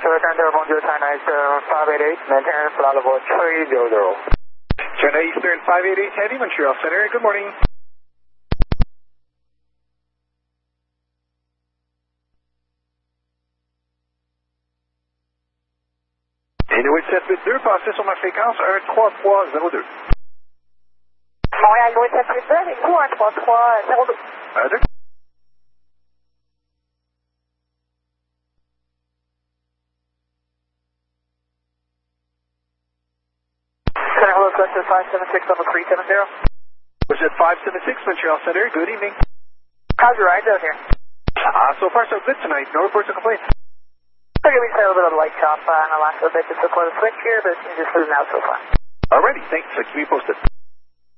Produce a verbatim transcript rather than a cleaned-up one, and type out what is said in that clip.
return to Bonjour China Eastern five eight eight, maintain flight level three zero zero. China Eastern five eight eight Heavy, Montreal Center, good morning. Inuit sept huit deux, passez sur ma fréquence un trois trois zéro deux. Montréal Inuit sept huit deux, avec vous un trois trois zéro deux. un deux. Center hello, Question five seven six level three seven zero. Was it five seven six, Montreal Center, good evening. How's your ride down here? Uh, so far so good tonight, no reports of complaints. Okay, we had a little bit of a light chop uh, on the last little bit just before the switch here, but it's just moving out so far. Alrighty, thanks, keep me posted.